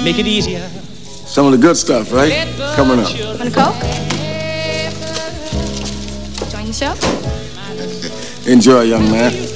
make it easier. Some of the good stuff, right? Coming up. Want a Coke? Join the show? Enjoy, young man.